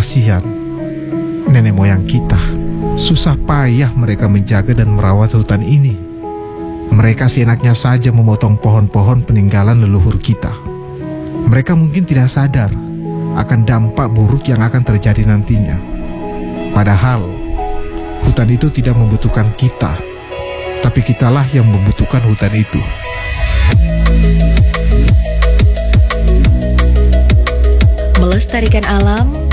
Kasihan nenek moyang kita. Susah payah mereka menjaga dan merawat hutan ini. Mereka seenaknya saja memotong pohon-pohon peninggalan leluhur kita. Mereka mungkin tidak sadar akan dampak buruk yang akan terjadi nantinya. Padahal hutan itu tidak membutuhkan kita, tapi kitalah yang membutuhkan hutan itu. Melestarikan alam